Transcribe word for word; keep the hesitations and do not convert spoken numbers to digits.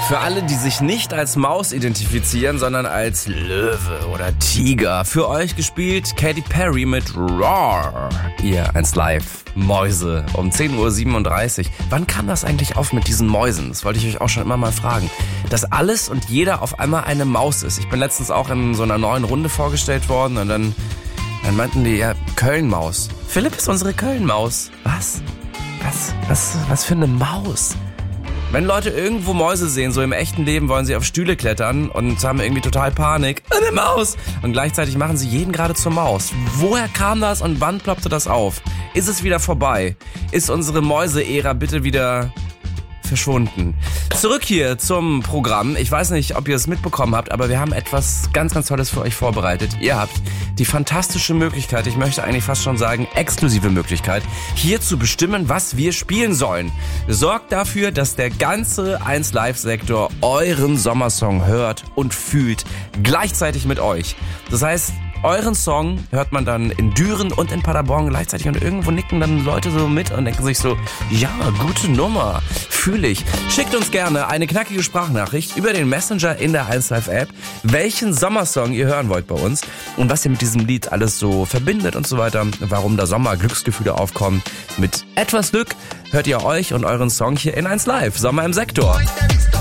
Für alle, die sich nicht als Maus identifizieren, sondern als Löwe oder Tiger. Für euch gespielt Katy Perry mit Roar. Ihr eins live Mäuse um zehn Uhr siebenunddreißig. Wann kam das eigentlich auf mit diesen Mäusen? Das wollte ich euch auch schon immer mal fragen. Dass alles und jeder auf einmal eine Maus ist. Ich bin letztens auch in so einer neuen Runde vorgestellt worden und dann, dann meinten die, ja, Köln-Maus. Philipp ist unsere Köln-Maus. Was? Was? Was? Was für eine Maus? Wenn Leute irgendwo Mäuse sehen, so im echten Leben, wollen sie auf Stühle klettern und haben irgendwie total Panik. Eine Maus! Und gleichzeitig machen sie jeden gerade zur Maus. Woher kam das und wann ploppte das auf? Ist es wieder vorbei? Ist unsere Mäuse-Ära bitte wieder verschwunden? Zurück hier zum Programm. Ich weiß nicht, ob ihr es mitbekommen habt, aber wir haben etwas ganz, ganz Tolles für euch vorbereitet. Ihr habt die fantastische Möglichkeit, ich möchte eigentlich fast schon sagen, exklusive Möglichkeit, hier zu bestimmen, was wir spielen sollen. Sorgt dafür, dass der ganze eins Live-Sektor euren Sommersong hört und fühlt, gleichzeitig mit euch. Das heißt, euren Song hört man dann in Düren und in Paderborn gleichzeitig und irgendwo nicken dann Leute so mit und denken sich so, ja, gute Nummer, fühle ich. Schickt uns gerne eine knackige Sprachnachricht über den Messenger in der eins Live App, welchen Sommersong ihr hören wollt bei uns und was ihr mit diesem Lied alles so verbindet und so weiter, warum da Sommer Glücksgefühle aufkommen. Mit etwas Glück hört ihr euch und euren Song hier in eins Live, Sommer im Sektor.